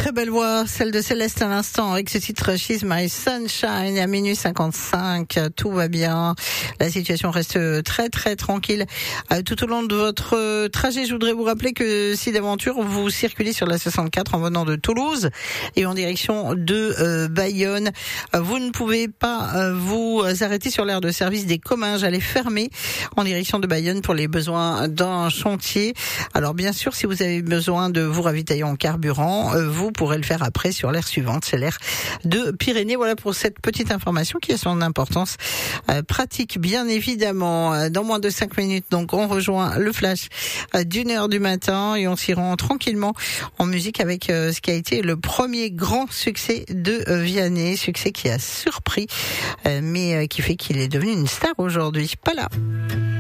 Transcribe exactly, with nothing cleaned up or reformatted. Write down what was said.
Très belle voix, celle de Céleste à l'instant, avec ce titre She's My Sunshine à minuit cinquante-cinq. Tout va bien. La situation reste très très tranquille tout au long de votre trajet. Je voudrais vous rappeler que si d'aventure vous circulez sur la soixante-quatre en venant de Toulouse et en direction de euh, Bayonne, vous ne pouvez pas euh, vous arrêter sur l'aire de service des Comminges. Elle est fermée en direction de Bayonne pour les besoins d'un chantier. Alors bien sûr, si vous avez besoin de vous ravitailler en carburant, euh, vous pourrez le faire après sur l'aire suivante, c'est l'aire de Pyrénées. Voilà pour cette petite information qui a son importance euh, pratique, bien évidemment. Dans moins de cinq minutes, donc, on rejoint le flash euh, d'une heure du matin et on s'y rend tranquillement en musique avec euh, ce qui a été le premier grand succès de euh, Vianney, succès qui a surpris, euh, mais euh, qui fait qu'il est devenu une star aujourd'hui. Pas là.